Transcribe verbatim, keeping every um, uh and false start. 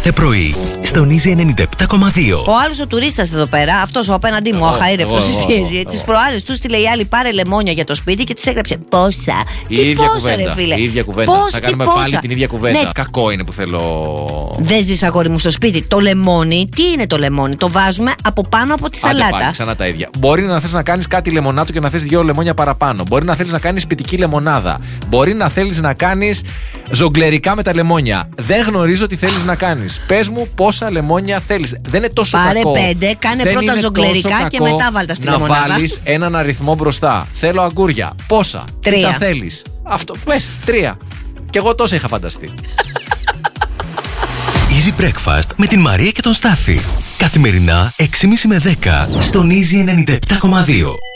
κάθε πρωί στον Easy ενενήντα επτά κόμμα δύο. Ο άλλος ο τουρίστας εδώ πέρα, αυτός ο απέναντί μου, ο αχαήρευτος, τις προάλλες του στείλε η άλλη πάρε λεμόνια για το σπίτι και της έγραψε πόσα. Η Τι ίδια πόσα, κουβέντα. ρε φίλε. Η ίδια κουβέντα. Πώς, θα τι κάνουμε πόσα. πάλι την ίδια κουβέντα. Ναι. Κακό είναι που θέλω. Δεν ζεις, αγόρι μου, στο σπίτι. Το λεμόνι, τι είναι το λεμόνι? Το βάζουμε από πάνω από τη Άντε σαλάτα. πάλι, ξανά τα ίδια. Μπορεί να θες να κάνεις κάτι λεμονάτο και να θες δύο λεμόνια παραπάνω. Μπορεί να θέλεις να κάνεις σπιτική λεμονάδα. Μπορεί να θέλεις να κάνεις ζογκλερικά με τα λεμόνια. Δεν γνωρίζω τι θέλεις να κάνεις. Πες μου πόσα λεμόνια θέλεις. Δεν είναι τόσο Πάρε κακό. πέντε, κάνε Δεν πρώτα είναι ζογκλερικά τόσο και κακό μετά βάλτα στη να λεμονάδα. Να βάλεις έναν αριθμό μπροστά. Θέλω αγκούρια. Πόσα? Τρία. Τι τα θέλεις? Αυτό. Πες τρία. Κι εγώ τόσα είχα φανταστεί. Easy Breakfast με την Μαρία και τον Στάφη. Καθημερινά έξι και μισή με δέκα στον Easy ενενήντα επτά κόμμα δύο.